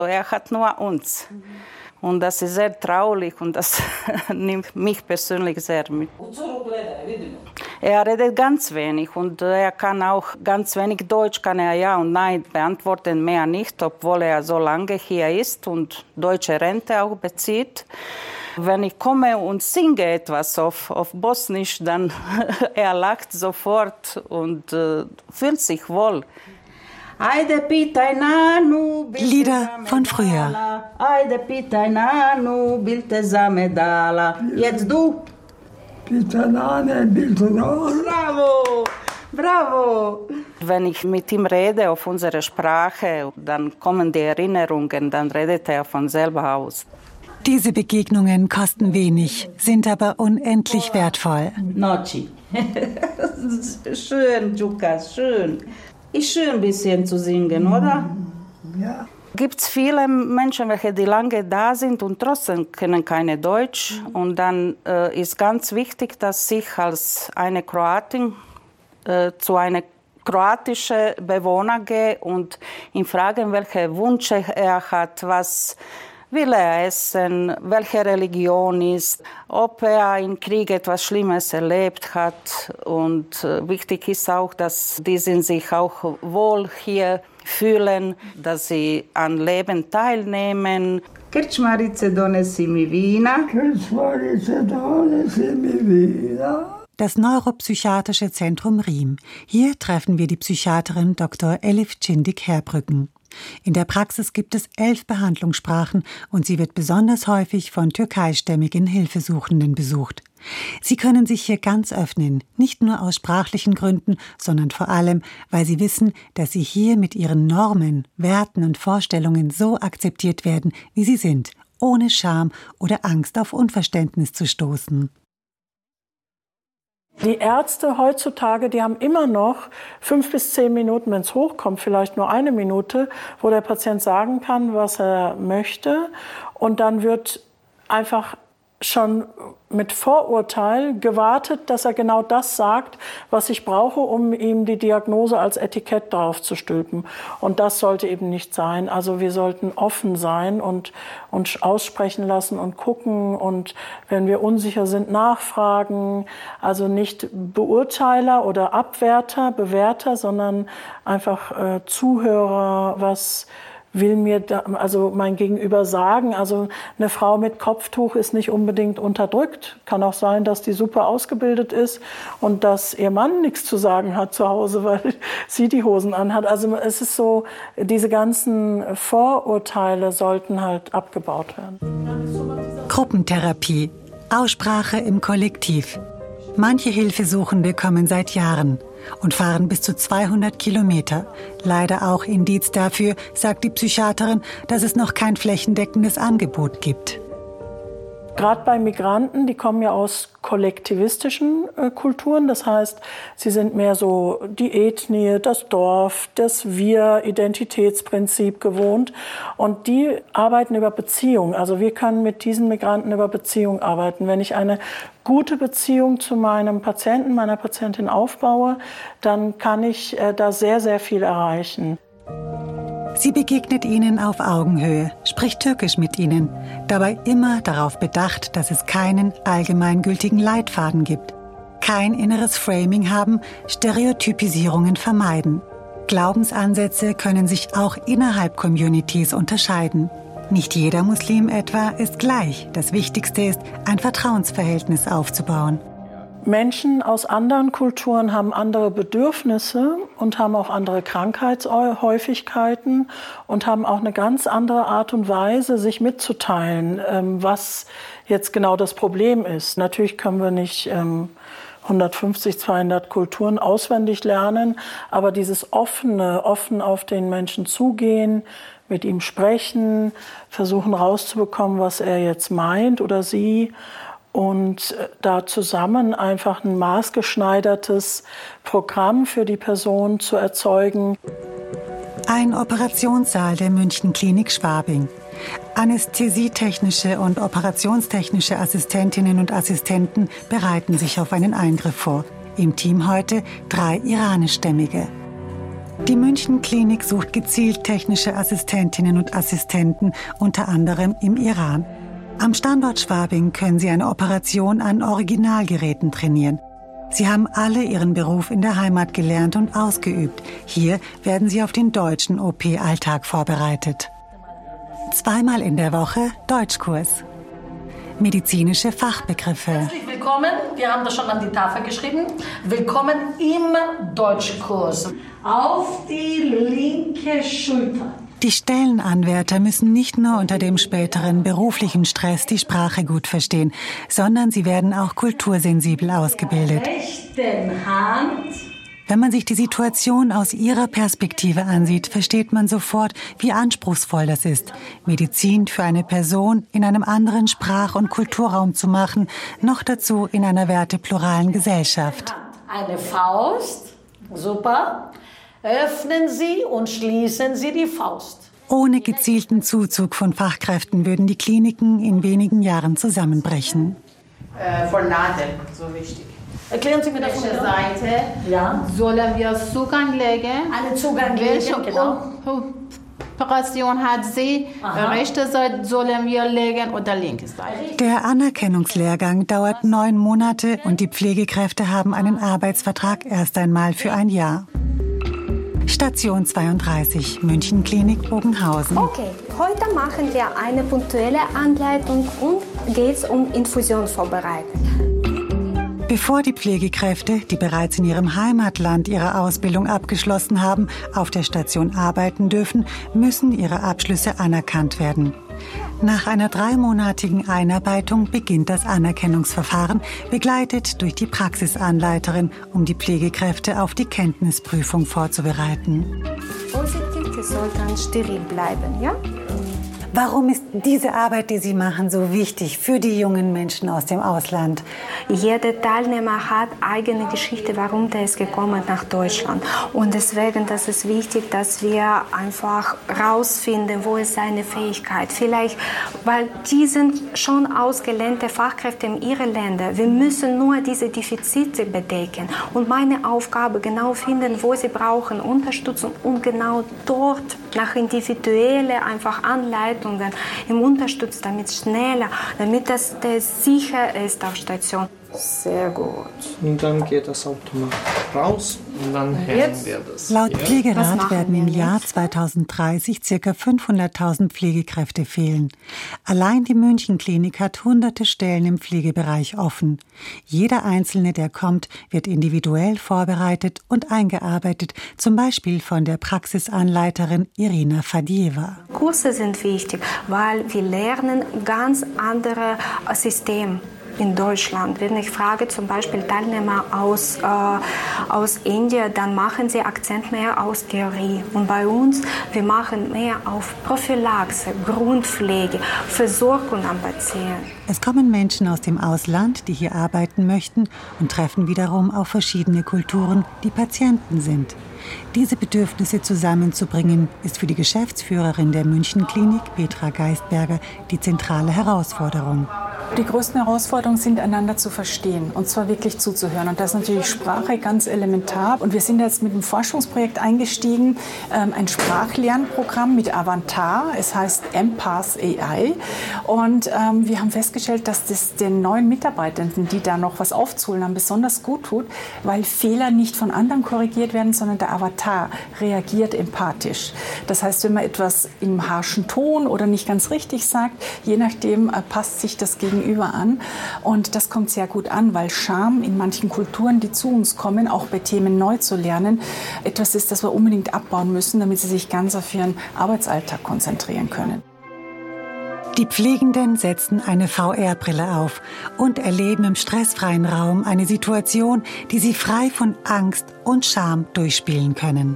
Er hat nur uns. Und das ist sehr traurig und das nimmt mich persönlich sehr mit. Er redet ganz wenig und er kann auch ganz wenig Deutsch, kann er ja und nein beantworten, mehr nicht, obwohl er so lange hier ist und deutsche Rente auch bezieht. Wenn ich komme und singe etwas auf Bosnisch, dann er lacht sofort und fühlt sich wohl. Lieder von früher. Jetzt du. Bravo, bravo. Wenn ich mit ihm rede auf unsere Sprache, dann kommen die Erinnerungen, dann redet er von selber aus. Diese Begegnungen kosten wenig, sind aber unendlich wertvoll. Noci. Schön, Jukas, schön. Ist schön, ein bisschen zu singen, oder? Ja. Gibt es viele Menschen, welche die lange da sind und trotzdem können keine Deutsch. Und dann ist ganz wichtig, dass ich als eine Kroatin zu einer kroatischen Bewohner gehe und ihn frage, welche Wünsche er hat, was will er essen, welche Religion ist, ob er im Krieg etwas Schlimmes erlebt hat. Und wichtig ist auch, dass die sich auch wohl hier fühlen, dass sie an Leben teilnehmen. Krčmarice donesi mi vina. Krčmarice donesi mi vina. Das Neuropsychiatrische Zentrum Riem. Hier treffen wir die Psychiaterin Dr. Elif Çindik-Herbrücken. In der Praxis gibt es 11 Behandlungssprachen und sie wird besonders häufig von türkeistämmigen Hilfesuchenden besucht. Sie können sich hier ganz öffnen, nicht nur aus sprachlichen Gründen, sondern vor allem, weil sie wissen, dass sie hier mit ihren Normen, Werten und Vorstellungen so akzeptiert werden, wie sie sind, ohne Scham oder Angst auf Unverständnis zu stoßen. Die Ärzte heutzutage, die haben immer noch 5 bis 10 Minuten, wenn es hochkommt, vielleicht nur 1 Minute, wo der Patient sagen kann, was er möchte. Und dann wird einfach schon mit Vorurteil gewartet, dass er genau das sagt, was ich brauche, um ihm die Diagnose als Etikett drauf zu stülpen. Und das sollte eben nicht sein. Also wir sollten offen sein und uns aussprechen lassen und gucken und wenn wir unsicher sind, nachfragen. Also nicht Beurteiler oder Abwerter, Bewerter, sondern einfach Zuhörer, was will mir also mein Gegenüber sagen. Also eine Frau mit Kopftuch ist nicht unbedingt unterdrückt. Kann auch sein, dass die super ausgebildet ist und dass ihr Mann nichts zu sagen hat zu Hause, weil sie die Hosen anhat. Also es ist so, diese ganzen Vorurteile sollten halt abgebaut werden. Gruppentherapie, Aussprache im Kollektiv. Manche Hilfesuchende kommen seit Jahren und fahren bis zu 200 Kilometer. Leider auch Indiz dafür, sagt die Psychiaterin, dass es noch kein flächendeckendes Angebot gibt. Gerade bei Migranten, die kommen ja aus kollektivistischen Kulturen. Das heißt, sie sind mehr so die Ethnie, das Dorf, das Wir-Identitätsprinzip gewohnt. Und die arbeiten über Beziehung. Also wir können mit diesen Migranten über Beziehung arbeiten. Wenn ich eine gute Beziehung zu meinem Patienten, meiner Patientin aufbaue, dann kann ich da sehr, sehr viel erreichen. Sie begegnet ihnen auf Augenhöhe, spricht Türkisch mit ihnen, dabei immer darauf bedacht, dass es keinen allgemeingültigen Leitfaden gibt. Kein inneres Framing haben, Stereotypisierungen vermeiden. Glaubensansätze können sich auch innerhalb Communities unterscheiden. Nicht jeder Muslim etwa ist gleich. Das Wichtigste ist, ein Vertrauensverhältnis aufzubauen. Menschen aus anderen Kulturen haben andere Bedürfnisse und haben auch andere Krankheitshäufigkeiten und haben auch eine ganz andere Art und Weise, sich mitzuteilen, was jetzt genau das Problem ist. Natürlich können wir nicht 150, 200 Kulturen auswendig lernen, aber dieses offen auf den Menschen zugehen, mit ihm sprechen, versuchen rauszubekommen, was er jetzt meint oder sie, und da zusammen einfach ein maßgeschneidertes Programm für die Person zu erzeugen. Ein Operationssaal der München Klinik Schwabing. Anästhesietechnische und operationstechnische Assistentinnen und Assistenten bereiten sich auf einen Eingriff vor. Im Team heute 3 iranischstämmige. Die München-Klinik sucht gezielt technische Assistentinnen und Assistenten, unter anderem im Iran. Am Standort Schwabing können sie eine Operation an Originalgeräten trainieren. Sie haben alle ihren Beruf in der Heimat gelernt und ausgeübt. Hier werden sie auf den deutschen OP-Alltag vorbereitet. 2-mal in der Woche Deutschkurs. Medizinische Fachbegriffe. Herzlich willkommen, wir haben das schon an die Tafel geschrieben. Willkommen im Deutschkurs. Auf die linke Schulter. Die Stellenanwärter müssen nicht nur unter dem späteren beruflichen Stress die Sprache gut verstehen, sondern sie werden auch kultursensibel ausgebildet. Rechten Hand. Wenn man sich die Situation aus ihrer Perspektive ansieht, versteht man sofort, wie anspruchsvoll das ist, Medizin für eine Person in einem anderen Sprach- und Kulturraum zu machen, noch dazu in einer wertepluralen Gesellschaft. Eine Faust, super. Öffnen Sie und schließen Sie die Faust. Ohne gezielten Zuzug von Fachkräften würden die Kliniken in wenigen Jahren zusammenbrechen. Von Nadel, so wichtig. Erklären Sie mir das. Welche Seite sollen wir Zugang legen? Eine Zugang legen, Welche genau. Operation hat sie? Rechte Seite sollen wir legen oder linke Seite? Der Anerkennungslehrgang dauert 9 Monate und die Pflegekräfte haben einen Arbeitsvertrag erst einmal für ein Jahr. Station 32, München-Klinik Bogenhausen. Okay, heute machen wir eine punktuelle Anleitung und geht es um Infusionsvorbereitung. Bevor die Pflegekräfte, die bereits in ihrem Heimatland ihre Ausbildung abgeschlossen haben, auf der Station arbeiten dürfen, müssen ihre Abschlüsse anerkannt werden. Nach einer 3-monatigen Einarbeitung beginnt das Anerkennungsverfahren, begleitet durch die Praxisanleiterin, um die Pflegekräfte auf die Kenntnisprüfung vorzubereiten. Positiv, das soll dann steril bleiben, ja? Warum ist diese Arbeit, die Sie machen, so wichtig für die jungen Menschen aus dem Ausland? Jeder Teilnehmer hat eigene Geschichte, warum der ist gekommen nach Deutschland. Und deswegen das ist wichtig, dass wir einfach rausfinden, wo ist seine Fähigkeit. Vielleicht, weil die sind schon ausgelernte Fachkräfte in ihren Ländern. Wir müssen nur diese Defizite bedecken. Und meine Aufgabe genau finden, wo sie brauchen Unterstützung und genau dort nach individuellen einfach Anleitungen im Unterstütz, damit schneller, damit das sicher ist auf Station. Sehr gut. Und dann geht das automatisch raus und dann hängen wir das. Laut Pflegerat werden im Jahr 2030 ca. 500.000 Pflegekräfte fehlen. Allein die München-Klinik hat hunderte Stellen im Pflegebereich offen. Jeder Einzelne, der kommt, wird individuell vorbereitet und eingearbeitet, zum Beispiel von der Praxisanleiterin Irina Fadjeva. Kurse sind wichtig, weil wir lernen ganz andere Systeme. In Deutschland. Wenn ich frage zum Beispiel Teilnehmer aus Indien, dann machen sie Akzent mehr aus Theorie. Und bei uns, wir machen mehr auf Prophylaxe, Grundpflege, Versorgung am Patienten. Es kommen Menschen aus dem Ausland, die hier arbeiten möchten und treffen wiederum auf verschiedene Kulturen, die Patienten sind. Diese Bedürfnisse zusammenzubringen, ist für die Geschäftsführerin der München-Klinik, Petra Geistberger, die zentrale Herausforderung. Die größten Herausforderungen sind, einander zu verstehen und zwar wirklich zuzuhören. Und da ist natürlich Sprache ganz elementar. Und wir sind jetzt mit einem Forschungsprojekt eingestiegen, ein Sprachlernprogramm mit Avantar. Es heißt Empath AI. Und wir haben festgestellt, dass das den neuen Mitarbeitenden, die da noch was aufzuholen haben, besonders gut tut, weil Fehler nicht von anderen korrigiert werden, sondern der Avatar reagiert empathisch. Das heißt, wenn man etwas im harschen Ton oder nicht ganz richtig sagt, je nachdem passt sich das Gegenüber an. Und das kommt sehr gut an, weil Scham in manchen Kulturen, die zu uns kommen, auch bei Themen neu zu lernen, etwas ist, das wir unbedingt abbauen müssen, damit sie sich ganz auf ihren Arbeitsalltag konzentrieren können. Die Pflegenden setzen eine VR-Brille auf und erleben im stressfreien Raum eine Situation, die sie frei von Angst und Scham durchspielen können.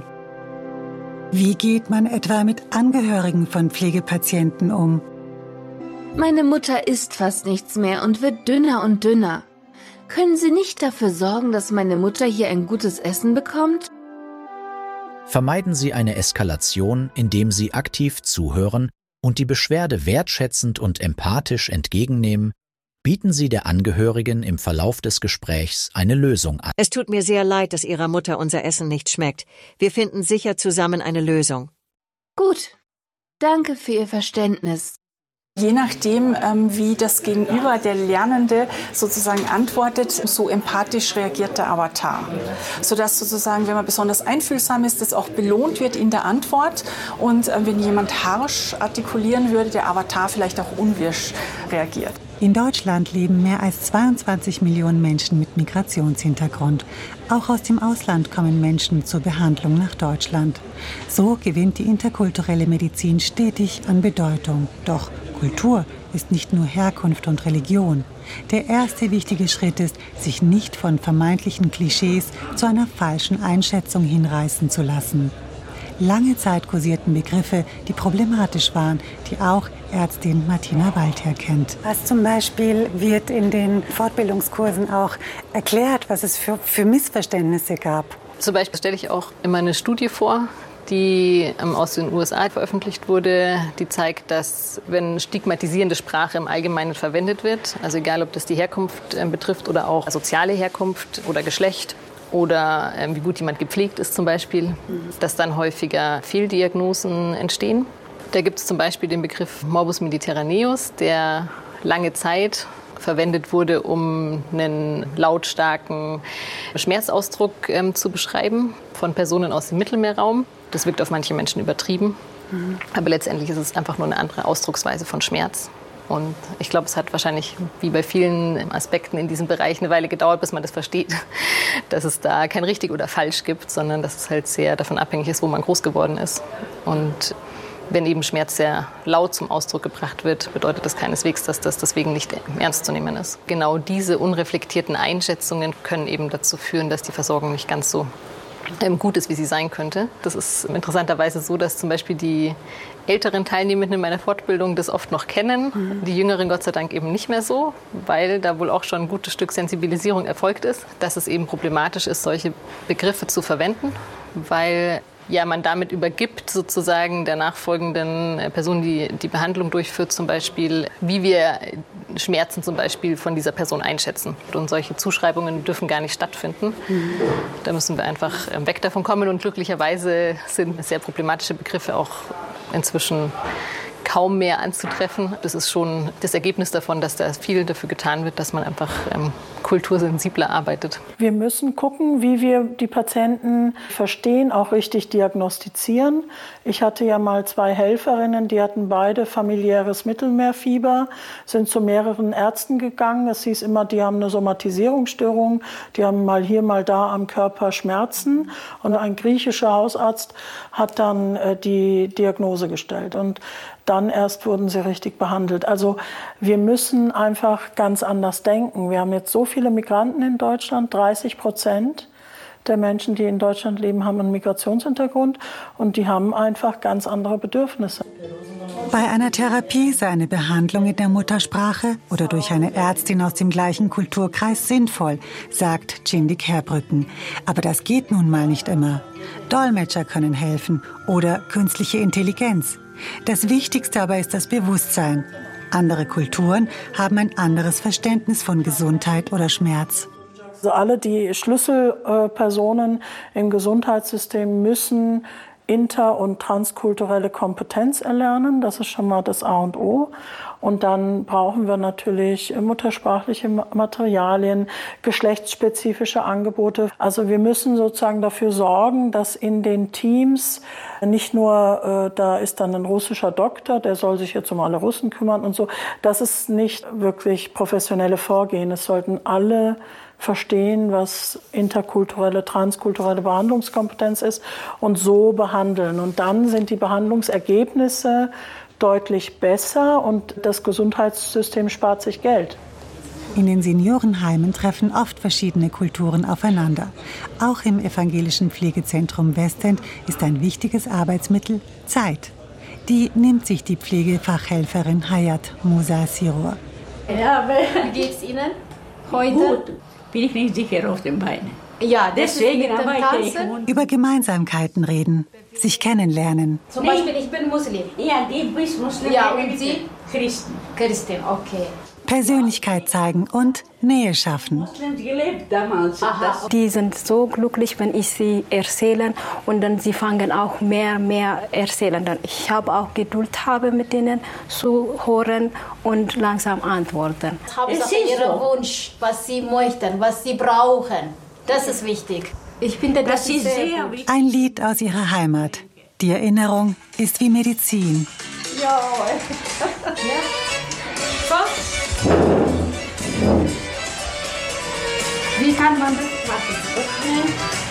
Wie geht man etwa mit Angehörigen von Pflegepatienten um? Meine Mutter isst fast nichts mehr und wird dünner und dünner. Können Sie nicht dafür sorgen, dass meine Mutter hier ein gutes Essen bekommt? Vermeiden Sie eine Eskalation, indem Sie aktiv zuhören und die Beschwerde wertschätzend und empathisch entgegennehmen, bieten sie der Angehörigen im Verlauf des Gesprächs eine Lösung an. Es tut mir sehr leid, dass Ihrer Mutter unser Essen nicht schmeckt. Wir finden sicher zusammen eine Lösung. Gut. Danke für Ihr Verständnis. Je nachdem, wie das Gegenüber, der Lernende, sozusagen antwortet, so empathisch reagiert der Avatar. Sodass sozusagen, wenn man besonders einfühlsam ist, das auch belohnt wird in der Antwort. Und wenn jemand harsch artikulieren würde, der Avatar vielleicht auch unwirsch reagiert. In Deutschland leben mehr als 22 Millionen Menschen mit Migrationshintergrund. Auch aus dem Ausland kommen Menschen zur Behandlung nach Deutschland. So gewinnt die interkulturelle Medizin stetig an Bedeutung. Doch Kultur ist nicht nur Herkunft und Religion. Der erste wichtige Schritt ist, sich nicht von vermeintlichen Klischees zu einer falschen Einschätzung hinreißen zu lassen. Lange Zeit kursierten Begriffe, die problematisch waren, die auch Ärztin Martina Waldherr kennt. Was zum Beispiel wird in den Fortbildungskursen auch erklärt, was es für Missverständnisse gab. Zum Beispiel stelle ich auch immer eine Studie vor, die aus den USA veröffentlicht wurde, die zeigt, dass wenn stigmatisierende Sprache im Allgemeinen verwendet wird, also egal ob das die Herkunft betrifft oder auch soziale Herkunft oder Geschlecht, oder wie gut jemand gepflegt ist zum Beispiel, dass dann häufiger Fehldiagnosen entstehen. Da gibt es zum Beispiel den Begriff Morbus Mediterraneus, der lange Zeit verwendet wurde, um einen lautstarken Schmerzausdruck zu beschreiben von Personen aus dem Mittelmeerraum. Das wirkt auf manche Menschen übertrieben, aber letztendlich ist es einfach nur eine andere Ausdrucksweise von Schmerz. Und ich glaube, es hat wahrscheinlich, wie bei vielen Aspekten in diesem Bereich, eine Weile gedauert, bis man das versteht, dass es da kein richtig oder falsch gibt, sondern dass es halt sehr davon abhängig ist, wo man groß geworden ist. Und wenn eben Schmerz sehr laut zum Ausdruck gebracht wird, bedeutet das keineswegs, dass das deswegen nicht ernst zu nehmen ist. Genau diese unreflektierten Einschätzungen können eben dazu führen, dass die Versorgung nicht ganz so gut ist, wie sie sein könnte. Das ist interessanterweise so, dass zum Beispiel die älteren Teilnehmenden in meiner Fortbildung das oft noch kennen, die jüngeren Gott sei Dank eben nicht mehr so, weil da wohl auch schon ein gutes Stück Sensibilisierung erfolgt ist, dass es eben problematisch ist, solche Begriffe zu verwenden, weil man damit übergibt sozusagen der nachfolgenden Person, die die Behandlung durchführt, zum Beispiel, wie wir Schmerzen zum Beispiel von dieser Person einschätzen. Und solche Zuschreibungen dürfen gar nicht stattfinden. Da müssen wir einfach weg davon kommen. Und glücklicherweise sind sehr problematische Begriffe auch inzwischen kaum mehr anzutreffen. Das ist schon das Ergebnis davon, dass da viel dafür getan wird, dass man einfach kultursensibler arbeitet. Wir müssen gucken, wie wir die Patienten verstehen, auch richtig diagnostizieren. Ich hatte ja mal 2 Helferinnen, die hatten beide familiäres Mittelmeerfieber, sind zu mehreren Ärzten gegangen. Es hieß immer, die haben eine Somatisierungsstörung, die haben mal hier, mal da am Körper Schmerzen. Und ein griechischer Hausarzt hat dann die Diagnose gestellt. Und dann erst wurden sie richtig behandelt. Also wir müssen einfach ganz anders denken. Wir haben jetzt so viele Migranten in Deutschland, 30% der Menschen, die in Deutschland leben, haben einen Migrationshintergrund und die haben einfach ganz andere Bedürfnisse. Bei einer Therapie sei eine Behandlung in der Muttersprache oder durch eine Ärztin aus dem gleichen Kulturkreis sinnvoll, sagt Cindik Herbrücken. Aber das geht nun mal nicht immer. Dolmetscher können helfen oder künstliche Intelligenz. Das Wichtigste aber ist das Bewusstsein. Andere Kulturen haben ein anderes Verständnis von Gesundheit oder Schmerz. Also alle die Schlüsselpersonen im Gesundheitssystem müssen inter- und transkulturelle Kompetenz erlernen. Das ist schon mal das A und O. Und dann brauchen wir natürlich muttersprachliche Materialien, geschlechtsspezifische Angebote. Also wir müssen sozusagen dafür sorgen, dass in den Teams nicht nur, da ist dann ein russischer Doktor, der soll sich jetzt um alle Russen kümmern und so. Das ist nicht wirklich professionelle Vorgehen. Es sollten alle verstehen, was interkulturelle, transkulturelle Behandlungskompetenz ist und so behandeln. Und dann sind die Behandlungsergebnisse deutlich besser und das Gesundheitssystem spart sich Geld. In den Seniorenheimen treffen oft verschiedene Kulturen aufeinander. Auch im evangelischen Pflegezentrum Westend ist ein wichtiges Arbeitsmittel Zeit. Die nimmt sich die Pflegefachhelferin Hayat Musa Sirur. Ja, wie geht's Ihnen heute? Gut. Bin ich nicht sicher auf den Beinen. Ja, deswegen arbeite ich. Über Gemeinsamkeiten reden, sich kennenlernen. Zum Beispiel, ich bin Muslim. Ja, die bist Muslim. Ja, und Sie? Christen. Christin, okay. Persönlichkeit zeigen und Nähe schaffen. Die sind so glücklich, wenn ich sie erzähle und dann sie fangen auch mehr erzählen. Dann ich habe auch Geduld mit denen zu hören und langsam antworten. Hauptsache Ihren Wunsch, was Sie möchten, was Sie brauchen. Das ist wichtig. Ich finde, das ist sehr gut. Ein Lied aus ihrer Heimat. Die Erinnerung ist wie Medizin. Ja. Wie kann man das machen?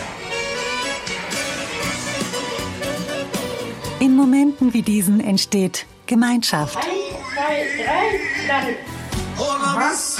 In Momenten wie diesen entsteht Gemeinschaft. 1, 2, 3, dann.